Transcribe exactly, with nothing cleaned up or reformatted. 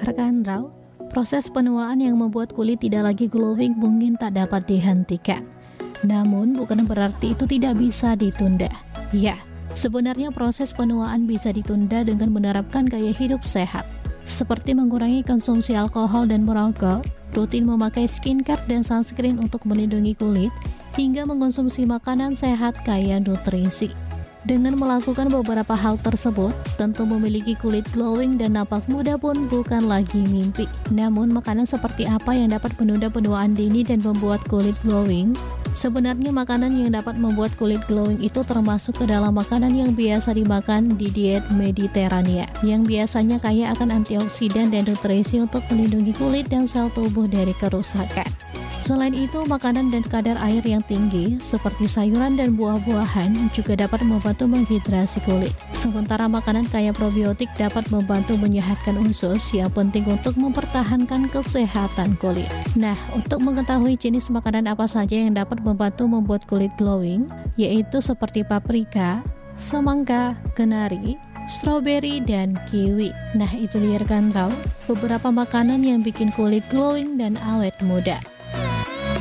Rekan Raw, proses penuaan yang membuat kulit tidak lagi glowing mungkin tak dapat dihentikan. Namun bukan berarti itu tidak bisa ditunda. Ya, sebenarnya proses penuaan bisa ditunda dengan menerapkan gaya hidup sehat, seperti mengurangi konsumsi alkohol dan merokok, rutin memakai skincare dan sunscreen untuk melindungi kulit, hingga mengkonsumsi makanan sehat kaya nutrisi. Dengan melakukan beberapa hal tersebut, tentu memiliki kulit glowing dan nampak muda pun bukan lagi mimpi. Namun, makanan seperti apa yang dapat menunda penuaan dini dan membuat kulit glowing? Sebenarnya makanan yang dapat membuat kulit glowing itu termasuk ke dalam makanan yang biasa dimakan di diet Mediterania, yang biasanya kaya akan antioksidan dan nutrisi untuk melindungi kulit dan sel tubuh dari kerusakan. Selain itu, makanan dan kadar air yang tinggi seperti sayuran dan buah-buahan juga dapat membantu menghidrasi kulit. Sementara makanan kaya probiotik dapat membantu menyehatkan usus yang penting untuk mempertahankan kesehatan kulit. Nah, untuk mengetahui jenis makanan apa saja yang dapat membantu membuat kulit glowing, yaitu seperti paprika, semangka, kenari, strawberry, dan kiwi. Nah, itu dia rekan Raw, beberapa makanan yang bikin kulit glowing dan awet muda.